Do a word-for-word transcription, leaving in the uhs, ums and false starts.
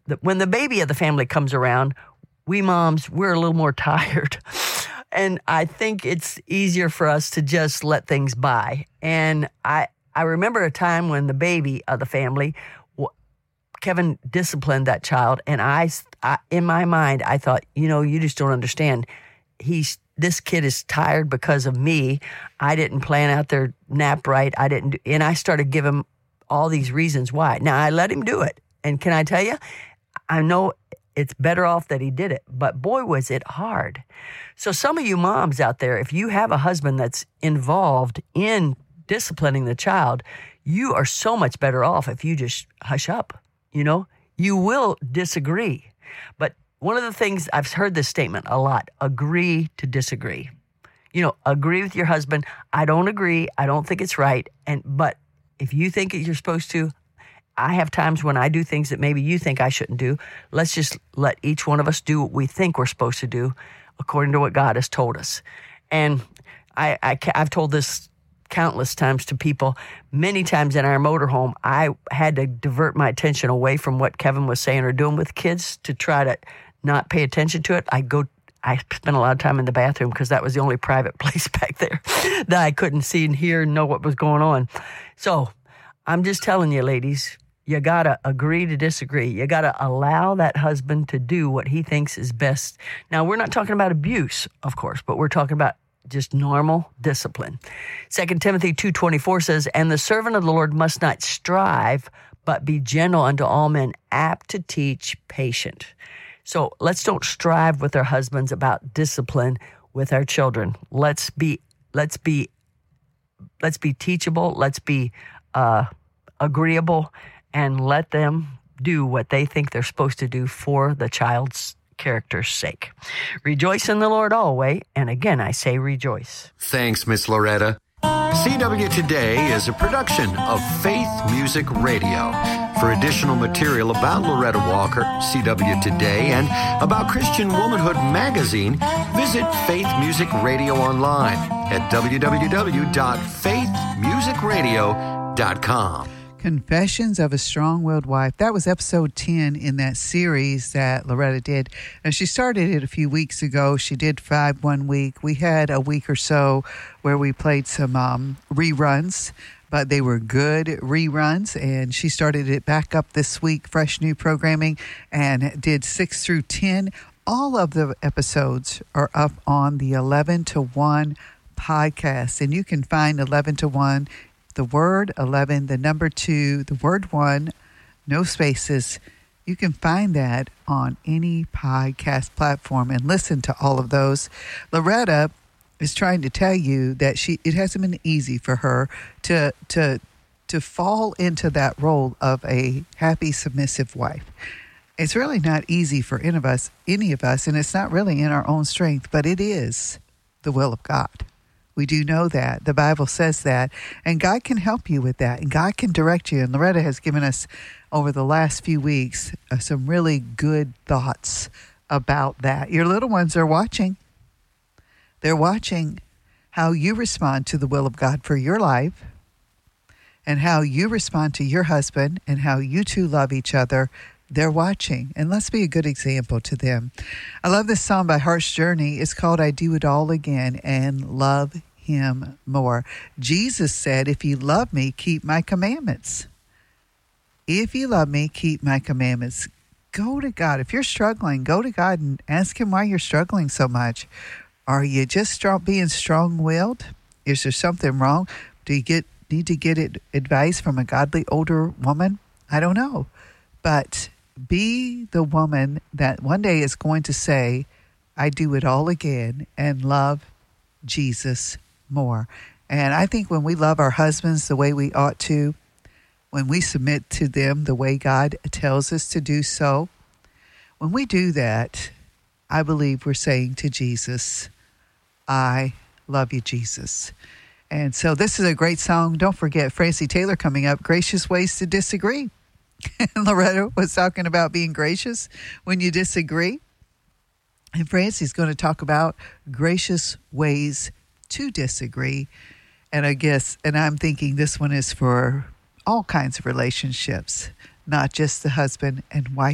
the, when the baby of the family comes around, we moms, we're a little more tired. And I think it's easier for us to just let things by. And I, I remember a time when the baby of the family, Kevin disciplined that child. And I, I, in my mind, I thought, you know, you just don't understand. He's, this kid is tired because of me. I didn't plan out their nap right. I didn't do, and I started giving him all these reasons why. Now I let him do it. And can I tell you, I know it's better off that he did it, but boy, was it hard. So some of you moms out there, if you have a husband that's involved in disciplining the child, you are so much better off if you just hush up. You know, you will disagree. But one of the things, I've heard this statement a lot, agree to disagree. You know, agree with your husband. I don't agree. I don't think it's right. And but if you think you're supposed to, I have times when I do things that maybe you think I shouldn't do. Let's just let each one of us do what we think we're supposed to do according to what God has told us. And I, I, I've told this countless times to people. Many times in our motorhome, I had to divert my attention away from what Kevin was saying or doing with kids to try to not pay attention to it. I go, I spent a lot of time in the bathroom because that was the only private place back there that I couldn't see and hear and know what was going on. So I'm just telling you, ladies, you got to agree to disagree. You got to allow that husband to do what he thinks is best. Now, we're not talking about abuse, of course, but we're talking about just normal discipline. Second Timothy two twenty-four says, and the servant of the Lord must not strive, but be gentle unto all men, apt to teach, patient. So let's don't strive with our husbands about discipline with our children. Let's be, let's be, let's be teachable. Let's be uh, agreeable. And let them do what they think they're supposed to do for the child's character's sake. Rejoice in the Lord always. And again, I say rejoice. Thanks, Miss Loretta. C W Today is a production of Faith Music Radio. For additional material about Loretta Walker, C W Today, and about Christian Womanhood Magazine, visit Faith Music Radio online at w w w dot faith music radio dot com. Confessions of a Strong-Willed Wife. That was episode ten in that series that Loretta did. And she started it a few weeks ago. She did five one week. We had a week or so where we played some um, reruns, but they were good reruns. And she started it back up this week, fresh new programming, and did six through ten. All of the episodes are up on the eleven to one podcast. And you can find eleven to one, the word eleven, the number two, the word one, no spaces. You can find that on any podcast platform and listen to all of those. Loretta is trying to tell you that she it hasn't been easy for her to to to fall into that role of a happy, submissive wife. It's really not easy for any of us, any of us, and it's not really in our own strength, but it is the will of God. We do know that. The Bible says that. And God can help you with that. And God can direct you. And Loretta has given us, over the last few weeks, uh, some really good thoughts about that. Your little ones are watching. They're watching how you respond to the will of God for your life, and how you respond to your husband, and how you two love each other. They're watching, and let's be a good example to them. I love this song by Heart's Journey. It's called I Do It All Again and Love Him More. Jesus said, if you love me, keep my commandments. If you love me, keep my commandments. Go to God. If you're struggling, go to God and ask him why you're struggling so much. Are you just strong, being strong-willed? Is there something wrong? Do you get need to get it, advice from a godly older woman? I don't know. But be the woman that one day is going to say, I do it all again and love Jesus more. And I think when we love our husbands the way we ought to, when we submit to them the way God tells us to do so, when we do that, I believe we're saying to Jesus, I love you, Jesus. And so this is a great song. Don't forget Francie Taylor coming up, Gracious Ways to Disagree. Loretta was talking about being gracious when you disagree. And Francie's going to talk about gracious ways to disagree. And I guess, and I'm thinking this one is for all kinds of relationships, not just the husband and wife